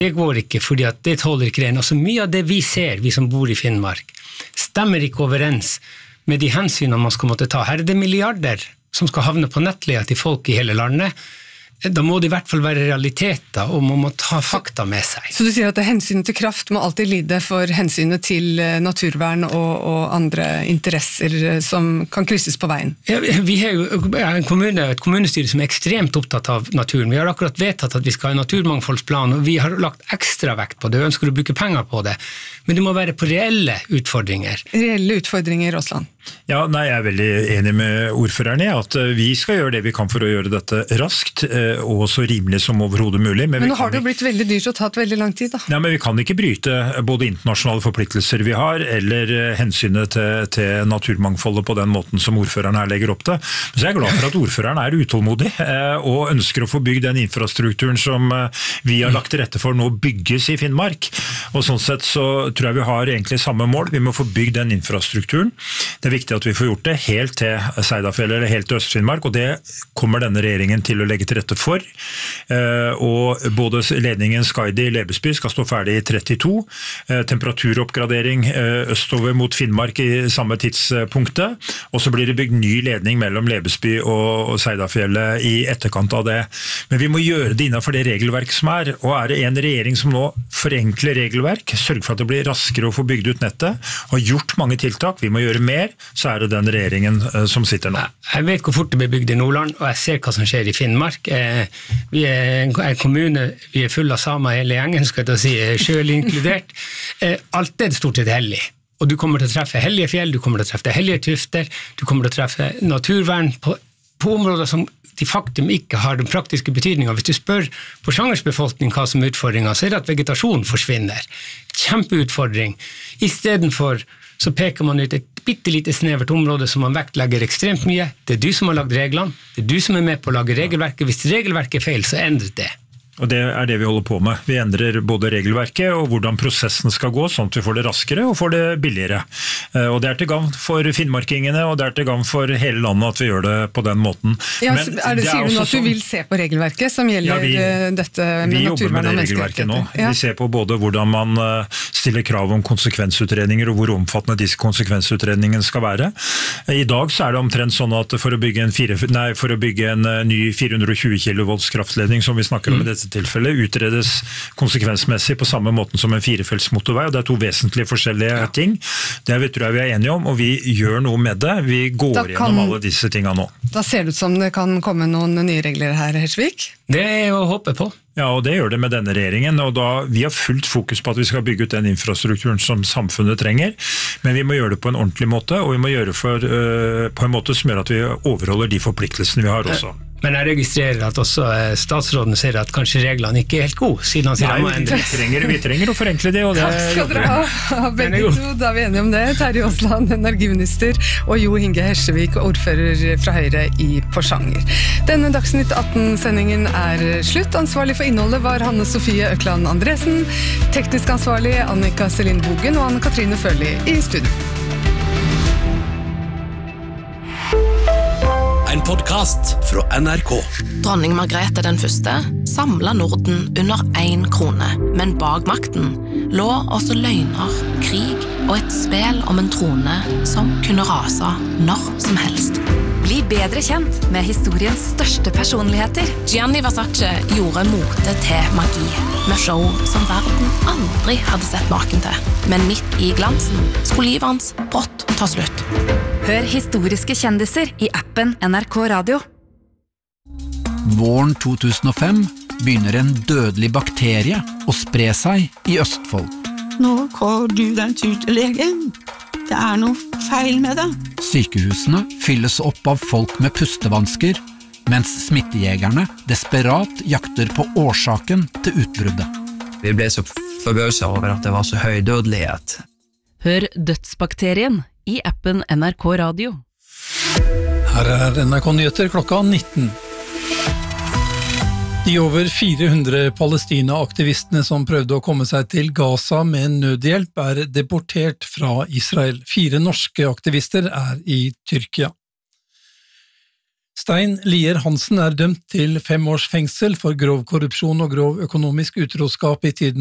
Det går ikke, fordi at det tåler ikke rein. Altså mye av det vi ser, vi som bor i Finnmark, stemmer ikke overens med de hensynene man skal måtte ta. Her det milliarder som skal havne på nettleia til folk i hele landet. Da må det i hvert fall være realiteter, og man må ta fakta med seg. Så du sier at hensynet til kraft må alltid lide for hensynet til naturvern og andre interesser som kan krysses på veien? Ja, vi har jo et kommunestyre som ekstremt opptatt av naturen. Vi har akkurat vedtatt at vi skal ha en naturmangfoldsplan, og vi har lagt ekstra vekt på det, og ønsker å bruke penger på det. Men det må være på reelle utfordringer. Reelle utfordringer, Aasland? Ja, nei, jeg veldig enig med ordførerne i at vi skal gjøre det vi kan for å gjøre dette raskt og så rimelig som overhodet mulig. Men nå har det jo blitt veldig dyrt og tatt veldig lang tid da. Ja, men vi kan ikke bryte både internasjonale forpliktelser vi har, eller hensynet til naturmangfoldet på den måten som ordføreren her legger opp til. Så jeg glad for at ordføreren utålmodig og ønsker å få bygd den infrastrukturen som vi har lagt til rette for nå bygges i Finnmark. Og sånn sett så tror jeg vi har egentlig samme mål. Vi må få bygd den infrastrukturen. Det viktig at vi får gjort det helt til Seidafjellet eller helt til Øst-Finnmark, og det kommer denne regjeringen til å legge til rette for. Og både ledningen Skaidi-Lebesby skal stå ferdig i 32, temperaturoppgradering østover mot Finnmark i samme tidspunktet, og så blir det bygd ny ledning mellom Lebesby og Seidafjellet i etterkant av det. Men vi må gjøre det innenfor det regelverk som og det en regjering som nå forenkler regelverk, sørger for at det blir raskere å få bygd ut nettet, og har gjort mange tiltak, vi må gjøre mer, så det den regjeringen som sitter nå. Jeg vet hvor fort det blir bygd i Nordland, og jeg ser hva som skjer i Finnmark. Vi en kommune, vi full av samer hele gjengen, skal jeg si, selv inkludert. Alt det stort sett hellig. Og du kommer til å treffe hellige fjell, du kommer til å treffe hellige tufter, du kommer til å treffe naturvern på områder som de faktum ikke har den praktiske betydningen. Hvis du spør Porsangers befolkning hva som utfordringer, så det at vegetasjon forsvinner. Kjempeutfordring. I stedet for så peker man ut et bittelite snevert område som man vektlegger ekstremt mye. Det du som har lagd reglene, det du som med på å lage regelverket. Hvis regelverket feil, så endrer det. Og det det vi holder på med. Vi endrer både regelverket og hvordan prosessen skal gå, sånn at vi får det raskere og får det billigere. Og det til gagn for finnmarkingene, og det til gagn for hele landet at vi gjør det på den måten. Ja, men sier du nå at du vil se på regelverket som gjelder dette med naturvern og menneskerettigheter? Vi jobber med det regelverket nå. Ja. Vi ser på både hvordan man stiller krav om konsekvensutredninger og hvor omfattende disse konsekvensutredningene skal være. I dag så det omtrent sånn at for å bygge en ny 420 kV kraftledning som vi snakker om i dette tilfellet, utredes konsekvensmessig på samme måten som en firefelts motorvei, og det to vesentlige forskjellige ting. Det tror jeg vi enige om, og vi gjør noe med det. Vi går gjennom alle disse tingene nå. Da ser det ut som det kan komme noen nye regler her, Hersvik? Det å håpe på. Ja, og det gjør det med denne regjeringen, og vi har fullt fokus på at vi skal bygge ut den infrastrukturen som samfunnet trenger, men vi må gjøre det på en ordentlig måte, og vi må gjøre det på en måte som gjør at vi overholder de forpliktelsene vi har også. Men jeg registrerer at også statsråden sier at kanskje reglene ikke helt gode, siden han sier vi trenger å forenkle det, og det Takk skal dere ha, begge to, da vi enige om det. Terje Aasland, energiminister, og Jo Inge Hersvik, ordfører fra Høyre i Porsanger. Denne Dagsnytt 18-sendingen slutt. Ansvarlig for innholdet var Hanne Sofie Økland Andresen, teknisk ansvarlig Annika Selin Bogen og Anne-Katrine Førli i studio. En podcast fra NRK. Dronning Margrethe den første samlet Norden under 1 krone, men bak makten lå også løgner, krig og et spel om en trone som kunne rase når som helst. Bli bedre kjent med historiens største personligheter. Gianni Versace gjorde mote til magi, med show som verden aldri hadde sett maken til. Men midt i glansen skulle livet hans brått ta slutt. Hør historiske kjendiser i appen NRK Radio. Våren 2005 begynner en dødelig bakterie å spre seg i Østfold. Nå går du den tur til legen. Det noe feil med det. Sykehusene fylles opp av folk med pustevansker, mens smittejegerne desperat jakter på årsaken til utbruddet. Vi ble så forbauset over at det var så høy dødelighet. Hør Dødsbakterien i appen NRK Radio. Her NRK Nyheter klokka 19. De over 400 Palestina-aktivistene som prøvde å komme seg til Gaza med nødhjelp deportert fra Israel. 4 norske aktivister i Tyrkia. Stein Lier Hansen dømt til 5 års fengsel for grov korrupsjon og grov økonomisk utroskap i tiden